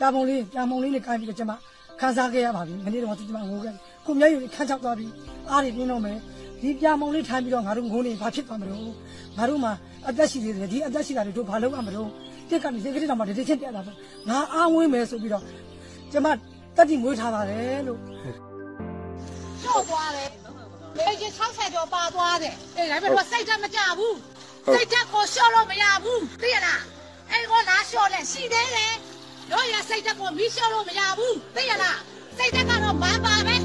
ပြာမုံလေးနဲ့ကိုင်းပြီးတော့ကျွန်မခန်းစားခဲ့ရပါပြီမနေ့တော့ကျွန်မငိုခဲ့ကိုမြတ်ယူခန်းချောက်သွားပြီးအားတွေပြင်းတော့မယ်ဒီပြာမုံလေးထိုင်ပြီးတော့ငါတို့ငိုနေဘာဖြစ်သွားမလို့ငါတို့မှာအသက်ရှိသေးတယ်ဒီအသက်ရှိတာတွေတို့ဘာလုပ်ရမလို့တက်ကနေစိတ်ကလေးတော့မှတတိချင်းပြတ်လာပေါ့ငါအားဝင်းမယ်ဆိုပြီးတော့ကျွန်မတက်တိမွေးထားပါတယ်လို့ကျော်သွားတယ်လေကြီး60ကျော်ပါသွားတယ်အေးဒါပေမဲ့စိတ်ဓာတ်မကြဘူးစိတ်ဓာတ်ကိုလျှော့လို့မရဘူးသိရလားအဲ့ကိုလာလျှော့လဲရှိသေးတယ်တို့ရစိတ်ဓာတ်ကိုမီးလျှော့လို့မရဘူးသိရလားစိတ်ဓာတ်ကတော့မပါပဲ